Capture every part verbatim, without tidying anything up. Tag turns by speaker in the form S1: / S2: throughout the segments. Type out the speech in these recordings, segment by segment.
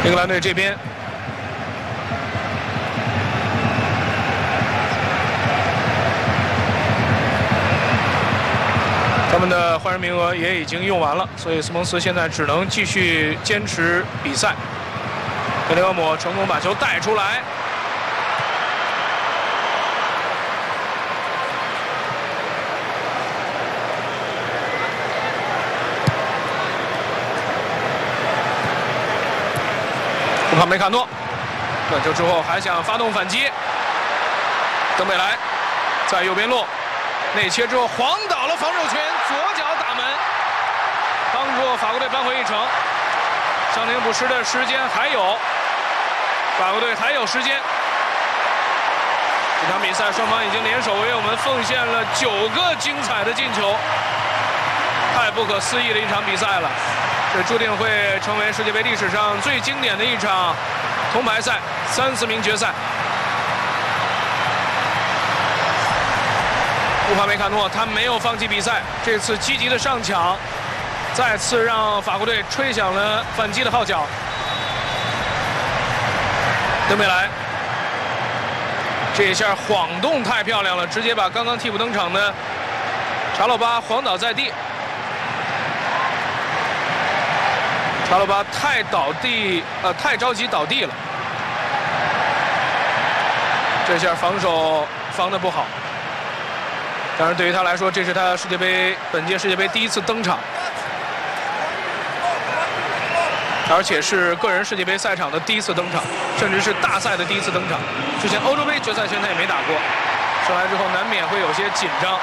S1: 英格兰队这边，他们的换人名额也已经用完了，所以斯蒙斯现在只能继续坚持比赛。贝林厄姆成功把球带出来。 乌帕梅卡诺断球之后还想发动反击，登贝莱在右边路内切之后晃倒了防守权，左脚打门，帮助法国队扳回一城。伤停补时的时间还有，法国队还有时间。这场比赛双方已经联手为我们奉献了九个精彩的进球，太不可思议的一场比赛了。 这注定会成为世界杯历史上最经典的一场铜牌赛，三四名决赛。乌帕梅卡诺他没有放弃比赛，这次积极的上抢，再次让法国队吹响了反击的号角。登贝莱，这一下晃动太漂亮了，直接把刚刚替补登场的查洛巴晃倒在地。 查洛巴太倒地，呃，太着急倒地了。这下防守防得不好。当然，对于他来说，这是他世界杯本届世界杯第一次登场，而且是个人世界杯赛场的第一次登场，甚至是大赛的第一次登场。之前欧洲杯决赛圈他也没打过，上来之后难免会有些紧张。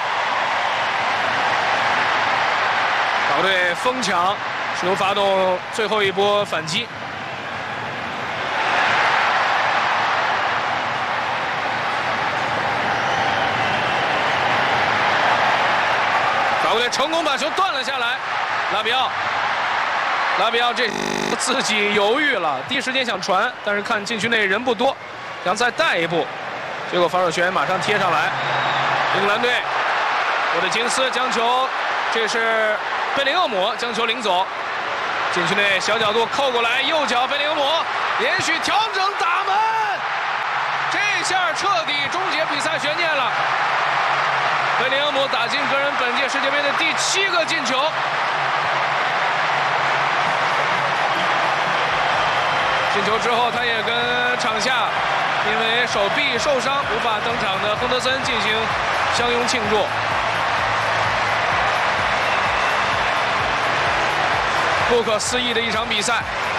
S1: 法国队疯抢。 试图发动最后一波反击，法国队成功把球断了下来。拉比奥，拉比奥这自己犹豫了，第一时间想传，但是看禁区内人不多，想再带一步，结果防守权马上贴上来。英格兰队，我的金斯将球，这是贝林厄姆将球领走。 禁区内小角度扣过来，右脚贝林厄姆连续调整打门，这下彻底终结比赛悬念了。贝林厄姆打进个人本届世界杯的第七个进球。进球之后，他也跟场下因为手臂受伤无法登场的亨德森进行相拥庆祝。 不可思议的一场比赛。